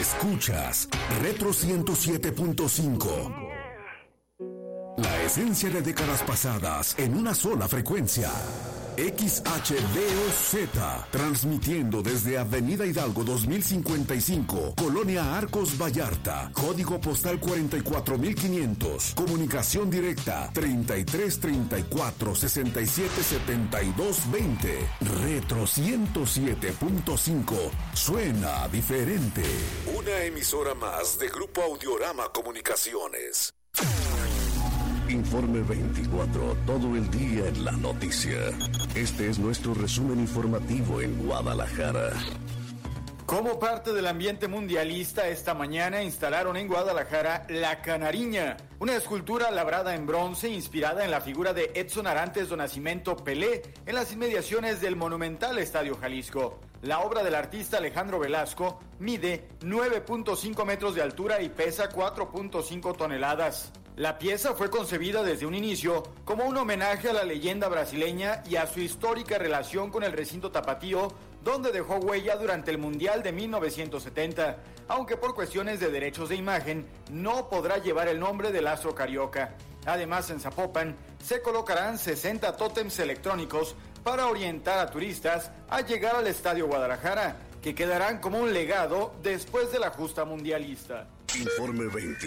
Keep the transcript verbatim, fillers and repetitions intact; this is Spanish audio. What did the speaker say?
Escuchas Retro ciento siete punto cinco. La esencia de décadas pasadas en una sola frecuencia. X H D O Z, transmitiendo desde Avenida Hidalgo dos mil cincuenta y cinco, Colonia Arcos Vallarta, código postal cuarenta y cuatro mil quinientos, comunicación directa treinta y tres treinta y cuatro sesenta y siete setenta y dos veinte. Retro ciento siete punto cinco, suena diferente. Una emisora más de Grupo Audiorama Comunicaciones. Informe veinticuatro, todo el día en la noticia. Este es nuestro resumen informativo en Guadalajara. Como parte del ambiente mundialista, esta mañana instalaron en Guadalajara La Canariña, una escultura labrada en bronce inspirada en la figura de Edson Arantes do Nascimento Pelé en las inmediaciones del monumental Estadio Jalisco. La obra del artista Alejandro Velasco mide nueve punto cinco metros de altura y pesa cuatro punto cinco toneladas. La pieza fue concebida desde un inicio como un homenaje a la leyenda brasileña y a su histórica relación con el recinto tapatío, donde dejó huella durante el Mundial de mil novecientos setenta, aunque por cuestiones de derechos de imagen no podrá llevar el nombre del astro carioca. Además, en Zapopan se colocarán sesenta tótems electrónicos para orientar a turistas a llegar al Estadio Guadalajara, que quedarán como un legado después de la justa mundialista. Informe veinte.